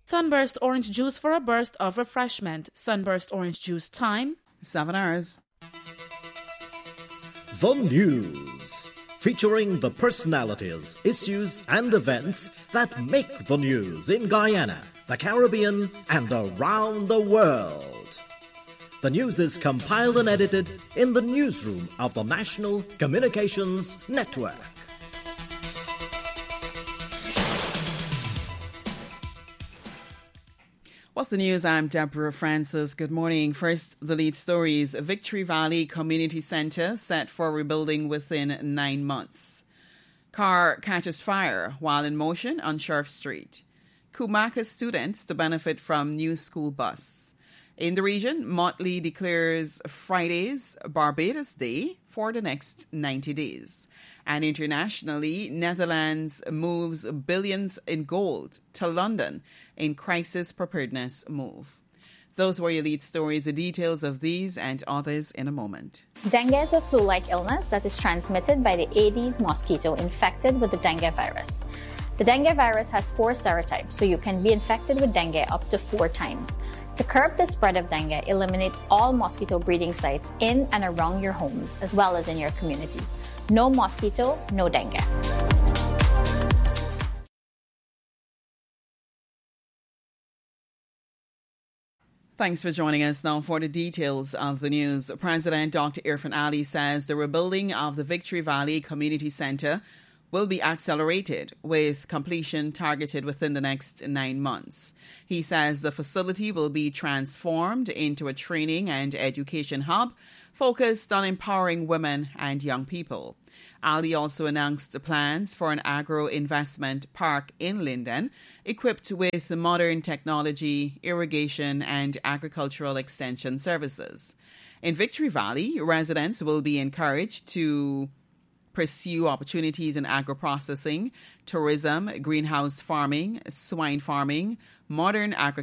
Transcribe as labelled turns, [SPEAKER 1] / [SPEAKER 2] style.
[SPEAKER 1] Sunburst orange juice for a burst of refreshment. Sunburst orange juice time.
[SPEAKER 2] 7 hours.
[SPEAKER 3] The News, featuring the personalities, issues and events that make the news in Guyana, the Caribbean and around the world. The news is compiled and edited in the newsroom of the National Communications Network.
[SPEAKER 2] What's the news? I'm Deborah Francis. Good morning. First, the lead stories. Victory Valley Community Centre set for rebuilding within 9 months. Car catches fire while in motion on Sheriff Street. Kumaka students to benefit from new school bus. In the region, Motley declares Friday's Barbados Day for the next 90 days. And internationally, Netherlands moves billions in gold to London in crisis preparedness move. Those were your lead stories. The details of these and others in a moment.
[SPEAKER 4] Dengue is a flu-like illness that is transmitted by the Aedes mosquito infected with the dengue virus. The dengue virus has 4 serotypes, so you can be infected with dengue up to 4 times. To curb the spread of dengue, eliminate all mosquito breeding sites in and around your homes, as well as in your community. No mosquito, no dengue.
[SPEAKER 2] Thanks for joining us now for the details of the news. President Dr. Irfan Ali says the rebuilding of the Victory Valley Community Centre will be accelerated, with completion targeted within the next 9 months. He says the facility will be transformed into a training and education hub focused on empowering women and young people. Ali also announced plans for an agro-investment park in Linden, equipped with modern technology, irrigation and agricultural extension services. In Victory Valley, residents will be encouraged to pursue opportunities in agro-processing, tourism, greenhouse farming, swine farming, modern agriculture,